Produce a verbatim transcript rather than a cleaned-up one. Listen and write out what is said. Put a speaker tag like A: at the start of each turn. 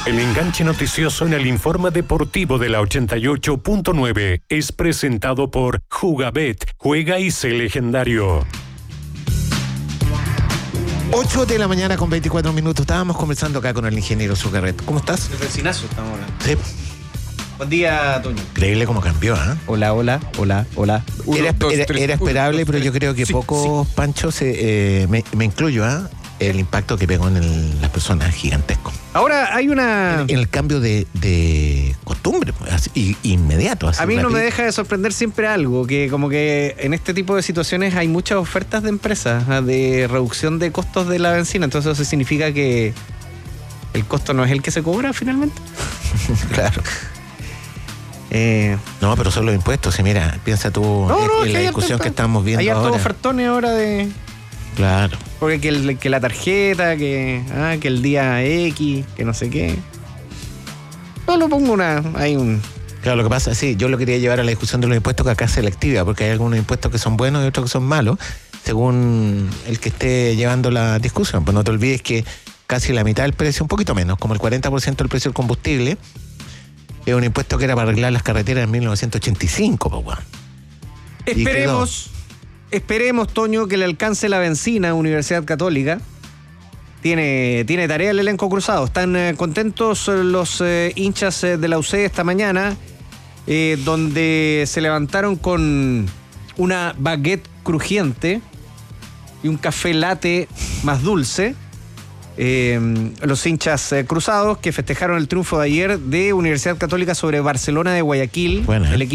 A: El enganche noticioso en el informe deportivo de la ochenta y ocho punto nueve es presentado por Jugabet. Juega y sé legendario.
B: ocho de la mañana con veinticuatro minutos. Estábamos conversando acá con el ingeniero Zucarret. ¿Cómo estás?
C: El vecinazo estamos hablando.
B: Sí.
C: Buen día, Toño.
B: Increíble cómo cambió, ¿ah? ¿eh?
D: Hola, hola, hola, hola.
B: Uno, era, dos, era, tres, era esperable, uno, pero yo creo que
C: sí,
B: pocos, sí. Pancho, se, eh, me, me incluyo, ¿ah? ¿eh? El impacto que pegó en el, las personas gigantesco.
D: Ahora hay una...
B: En, en el cambio de, de costumbre, pues, así, y, inmediato. Así
D: a mí
B: rápido.
D: No me deja de sorprender siempre algo, que como que en este tipo de situaciones hay muchas ofertas de empresas de reducción de costos de la benzina, entonces eso significa que el costo no es el que se cobra finalmente.
B: Claro. Eh, no, pero son los impuestos. Sí, mira, piensa tú
D: no, no,
B: en la discusión
D: harto,
B: que estamos viendo
D: hay
B: ahora.
D: Hay hartos ofertones ahora de...
B: Claro.
D: Porque que, el, que la tarjeta, que, ah, que el día X, que no sé qué. No lo pongo una... Hay un...
B: Claro, lo que pasa, sí, yo lo quería llevar a la discusión de los impuestos que acá es selectiva, porque hay algunos impuestos que son buenos y otros que son malos, según el que esté llevando la discusión. Pues no te olvides que casi la mitad del precio, un poquito menos, como el cuarenta por ciento del precio del combustible, es un impuesto que era para arreglar las carreteras en mil novecientos ochenta y cinco, pues, bueno.
D: Esperemos, esperemos, Toño, que le alcance la benzina a Universidad Católica. Tiene, tiene tarea el elenco cruzado. Están eh, contentos los eh, hinchas eh, de la U C esta mañana, eh, donde se levantaron con una baguette crujiente y un café latte más dulce. Eh, los hinchas eh, cruzados que festejaron el triunfo de ayer de Universidad Católica sobre Barcelona de Guayaquil.
B: Bueno, ¿eh?
D: El equipo